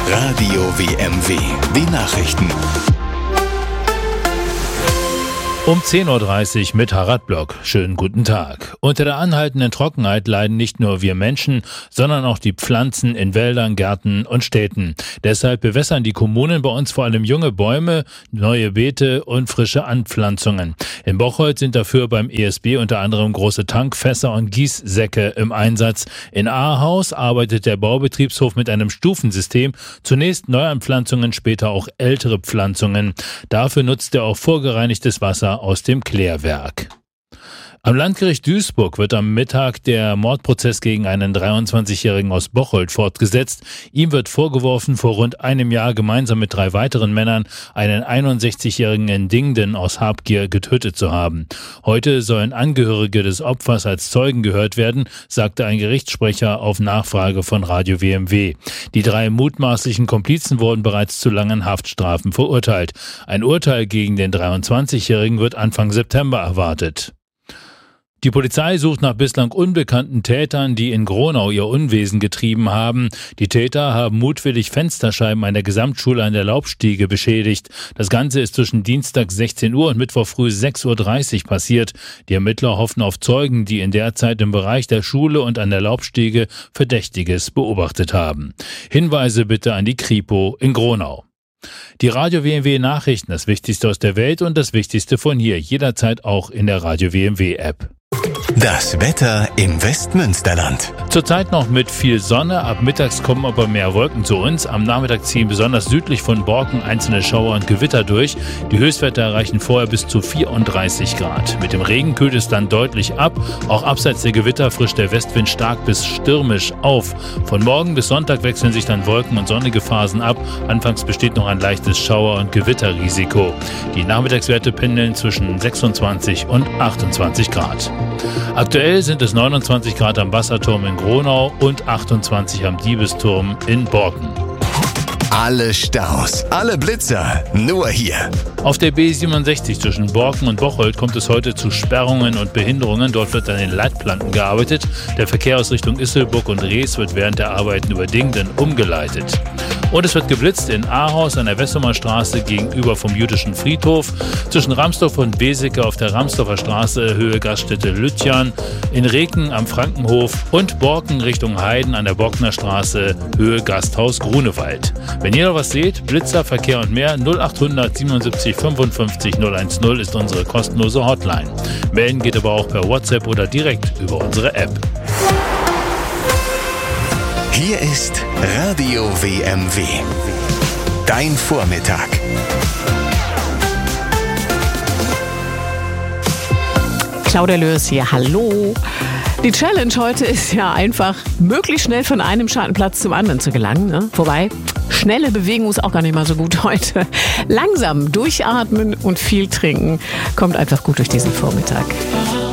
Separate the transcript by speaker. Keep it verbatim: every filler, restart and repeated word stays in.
Speaker 1: Radio W M W, die Nachrichten.
Speaker 2: Um zehn Uhr dreißig mit Harald Block. Schönen guten Tag. Unter der anhaltenden Trockenheit leiden nicht nur wir Menschen, sondern auch die Pflanzen in Wäldern, Gärten und Städten. Deshalb bewässern die Kommunen bei uns vor allem junge Bäume, neue Beete und frische Anpflanzungen. In Bocholt sind dafür beim E S B unter anderem große Tankfässer und Gießsäcke im Einsatz. In Ahaus arbeitet der Baubetriebshof mit einem Stufensystem. Zunächst Neuanpflanzungen, später auch ältere Pflanzungen. Dafür nutzt er auch vorgereinigtes Wasser aus dem Klärwerk. Am Landgericht Duisburg wird am Mittag der Mordprozess gegen einen dreiundzwanzigjährigen aus Bocholt fortgesetzt. Ihm wird vorgeworfen, vor rund einem Jahr gemeinsam mit drei weiteren Männern einen einundsechzigjährigen in Dingden aus Habgier getötet zu haben. Heute sollen Angehörige des Opfers als Zeugen gehört werden, sagte ein Gerichtssprecher auf Nachfrage von Radio W M W. Die drei mutmaßlichen Komplizen wurden bereits zu langen Haftstrafen verurteilt. Ein Urteil gegen den dreiundzwanzigjährigen wird Anfang September erwartet. Die Polizei sucht nach bislang unbekannten Tätern, die in Gronau ihr Unwesen getrieben haben. Die Täter haben mutwillig Fensterscheiben einer Gesamtschule an der Laubstiege beschädigt. Das Ganze ist zwischen Dienstag sechzehn Uhr und Mittwoch früh sechs Uhr dreißig passiert. Die Ermittler hoffen auf Zeugen, die in der Zeit im Bereich der Schule und an der Laubstiege Verdächtiges beobachtet haben. Hinweise bitte an die Kripo in Gronau. Die Radio W M W Nachrichten, das Wichtigste aus der Welt und das Wichtigste von hier, jederzeit auch in der Radio W M W App.
Speaker 1: Das Wetter im Westmünsterland.
Speaker 2: Zurzeit noch mit viel Sonne, ab mittags kommen aber mehr Wolken zu uns. Am Nachmittag ziehen besonders südlich von Borken einzelne Schauer und Gewitter durch. Die Höchstwerte erreichen vorher bis zu vierunddreißig Grad. Mit dem Regen kühlt es dann deutlich ab. Auch abseits der Gewitter frischt der Westwind stark bis stürmisch auf. Von morgen bis Sonntag wechseln sich dann Wolken- und sonnige Phasen ab. Anfangs besteht noch ein leichtes Schauer- und Gewitterrisiko. Die Nachmittagswerte pendeln zwischen sechsundzwanzig und achtundzwanzig Grad. Aktuell sind es neunundzwanzig Grad am Wasserturm in Gronau und achtundzwanzig am Diebesturm in Borken.
Speaker 1: Alle Staus, alle Blitzer, nur hier.
Speaker 2: Auf der B siebenundsechzig zwischen Borken und Bocholt kommt es heute zu Sperrungen und Behinderungen. Dort wird an den Leitplanken gearbeitet. Der Verkehr aus Richtung Isselburg und Rees wird während der Arbeiten über Dingden umgeleitet. Und es wird geblitzt in Ahaus an der Wessumer Straße gegenüber vom Jüdischen Friedhof, zwischen Ramsdorf und Beseke auf der Ramsdorfer Straße Höhe Gaststätte Lütjan, in Reken am Frankenhof und Borken Richtung Heiden an der Borkener Straße Höhe Gasthaus Grunewald. Wenn ihr noch was seht, Blitzer, Verkehr und mehr, null achthundert siebenundsiebzig fünfundfünfzig null eins null ist unsere kostenlose Hotline. Melden geht aber auch per WhatsApp oder direkt über unsere App.
Speaker 1: Hier ist Radio W M W. Dein Vormittag.
Speaker 3: Claudia Lörs hier, hallo. Die Challenge heute ist ja einfach, möglichst schnell von einem Schattenplatz zum anderen zu gelangen. Ne? Wobei, schnelle Bewegung ist auch gar nicht mal so gut heute. Langsam durchatmen und viel trinken kommt einfach gut durch diesen Vormittag.